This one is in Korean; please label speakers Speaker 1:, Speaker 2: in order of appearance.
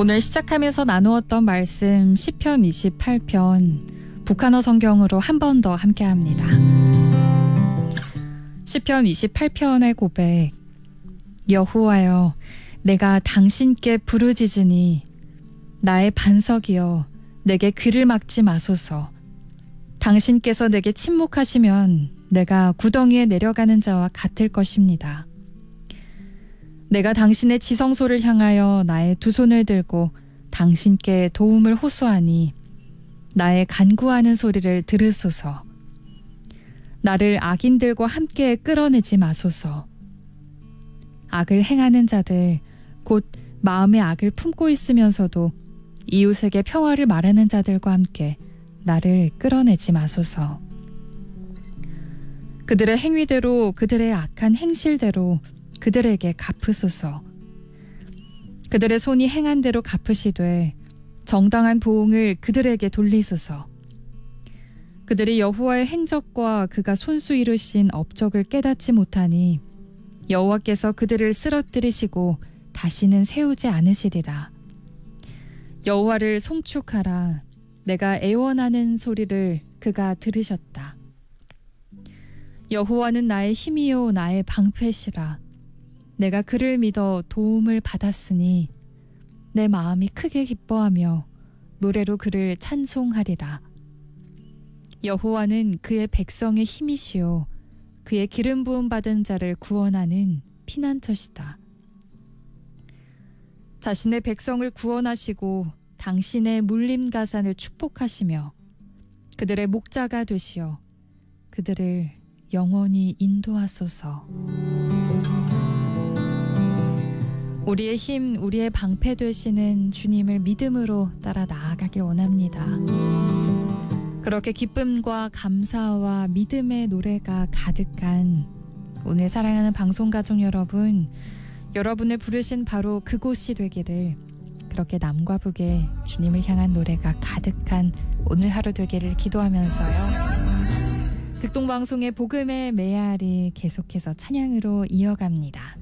Speaker 1: 오늘 시작하면서 나누었던 말씀 시편 28편 북한어 성경으로 한 번 더 함께합니다. 시편 28편의 고백. 여호와여, 내가 당신께 부르짖으니 나의 반석이여, 내게 귀를 막지 마소서. 당신께서 내게 침묵하시면 내가 구덩이에 내려가는 자와 같을 것입니다. 내가 당신의 지성소를 향하여 나의 두 손을 들고 당신께 도움을 호소하니 나의 간구하는 소리를 들으소서. 나를 악인들과 함께 끌어내지 마소서. 악을 행하는 자들, 곧 마음의 악을 품고 있으면서도 이웃에게 평화를 말하는 자들과 함께 나를 끌어내지 마소서. 그들의 행위대로, 그들의 악한 행실대로 그들에게 갚으소서. 그들의 손이 행한 대로 갚으시되 정당한 보응을 그들에게 돌리소서. 그들이 여호와의 행적과 그가 손수 이루신 업적을 깨닫지 못하니 여호와께서 그들을 쓰러뜨리시고 다시는 세우지 않으시리라. 여호와를 송축하라. 내가 애원하는 소리를 그가 들으셨다. 여호와는 나의 힘이요 나의 방패시라. 내가 그를 믿어 도움을 받았으니 내 마음이 크게 기뻐하며 노래로 그를 찬송하리라. 여호와는 그의 백성의 힘이시요 그의 기름 부음 받은 자를 구원하는 피난처시다. 자신의 백성을 구원하시고 당신의 물림 가산을 축복하시며 그들의 목자가 되시어 그들을 영원히 인도하소서. 우리의 힘, 우리의 방패 되시는 주님을 믿음으로 따라 나아가길 원합니다. 그렇게 기쁨과 감사와 믿음의 노래가 가득한 오늘 사랑하는 방송가족 여러분, 여러분을 부르신 바로 그곳이 되기를, 그렇게 남과 북에 주님을 향한 노래가 가득한 오늘 하루 되기를 기도하면서요. 극동방송의 복음의 메아리 계속해서 찬양으로 이어갑니다.